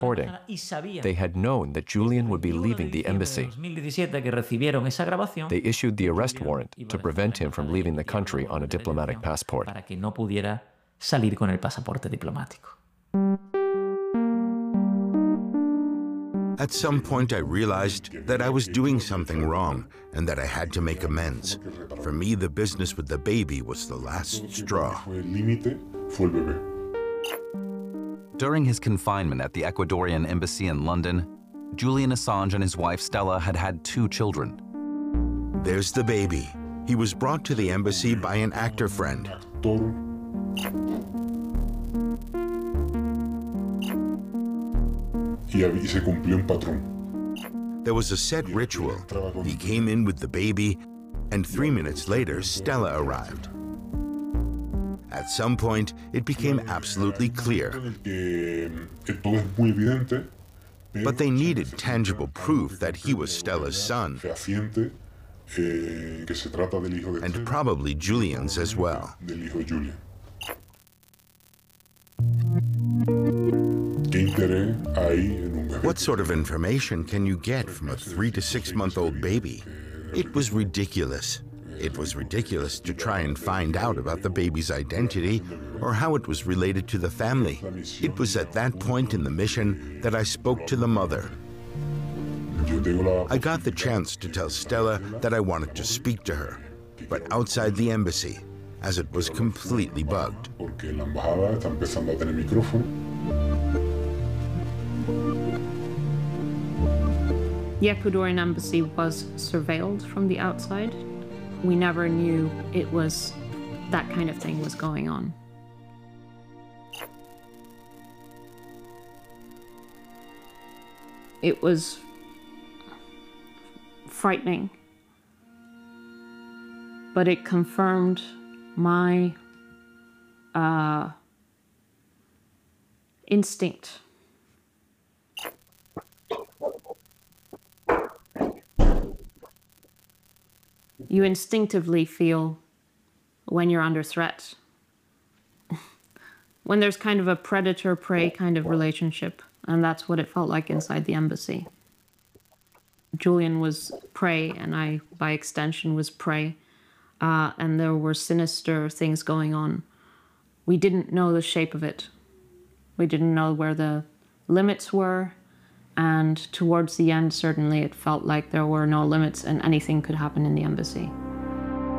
recording. They had known that Julian would be leaving the embassy. They issued the arrest warrant to prevent him from leaving the country on a diplomatic passport. At some point, I realized that I was doing something wrong and that I had to make amends. For me, the business with the baby was the last straw. During his confinement at the Ecuadorian embassy in London, Julian Assange and his wife Stella had had 2 children. There's the baby. He was brought to the embassy by an actor friend. There was a set ritual. He came in with the baby, and 3 minutes later, Stella arrived. At some point, it became absolutely clear. But they needed tangible proof that he was Stella's son, and probably Julian's as well. What sort of information can you get from a 3 to 6 month old baby? It was ridiculous. It was ridiculous to try and find out about the baby's identity or how it was related to the family. It was at that point in the mission that I spoke to the mother. I got the chance to tell Stella that I wanted to speak to her, but outside the embassy, as it was completely bugged. The Ecuadorian embassy was surveilled from the outside. We never knew it was that kind of thing was going on. It was frightening, but it confirmed my instinct. You instinctively feel when you're under threat. When there's kind of a predator-prey kind of relationship, and that's what it felt like inside the embassy. Julian was prey, and I, by extension, was prey, and there were sinister things going on. We didn't know the shape of it. We didn't know where the limits were, and towards the end, certainly, it felt like there were no limits and anything could happen in the embassy.